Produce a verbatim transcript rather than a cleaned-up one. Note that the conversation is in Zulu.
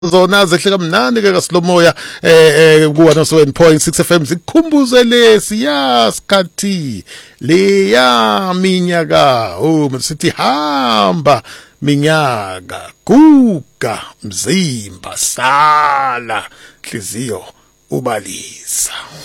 zona zehleka mnandi ke kaSlomoya eh ku one oh seven point six F M sikhumbuze lesi yasikhathi leya minyaka oh sithi hamba minyaka guga mzimba sala inhliziyo ubalisa.